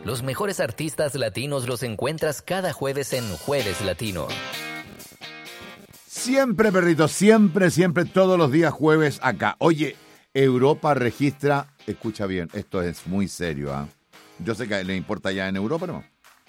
Los mejores artistas latinos los encuentras cada jueves en Jueves Latino. Siempre, perrito, siempre, todos los días jueves acá. Oye, Europa registra, escucha bien, esto es muy serio, ¿ah? Yo sé que le importa ya en Europa, ¿no?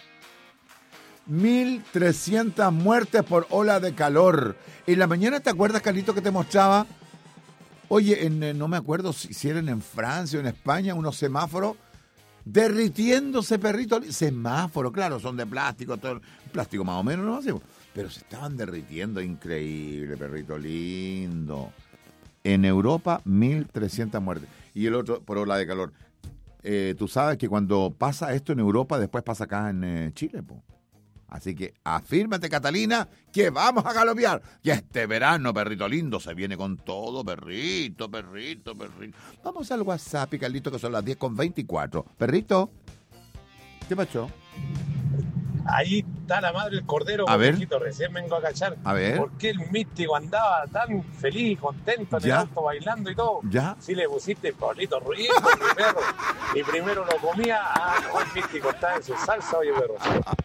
1.300 muertes por ola de calor. En la mañana, ¿te acuerdas, Carlito, que te mostraba? Oye, no me acuerdo si eran en Francia o en España, unos semáforos derritiéndose, perrito. Semáforos, claro, son de plástico, todo plástico más o menos, ¿no? Pero se estaban derritiendo, increíble, perrito lindo. En Europa, 1.300 muertes. Y el otro por ola de calor. Tú sabes que cuando pasa esto en Europa, después pasa acá en Chile, po. Así que afírmate, Catalina, que vamos a galopear. Y este verano, perrito lindo, se viene con todo, perrito. Vamos al WhatsApp, Carlito, que son las 10:24. Perrito, ¿qué pasó? Ahí está la madre del cordero, a ver, poquito, recién vengo a cachar. A ver. ¿Por qué el místico andaba tan feliz, contento en el auto, bailando y todo? ¿Ya? Si le pusiste Pablito Ruiz, mi perro, y primero lo comía, el místico está en su salsa, oye, perro.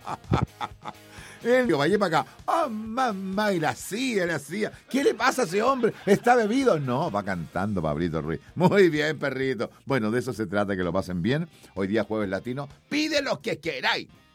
Yo vaya para acá. ¡Oh, mamá! Y la hacía. ¿Qué le pasa a ese hombre? ¿Está bebido? No, va cantando Pablito Ruiz. Muy bien, perrito. Bueno, de eso se trata, que lo pasen bien. Hoy día Jueves Latino. Pide lo que queráis.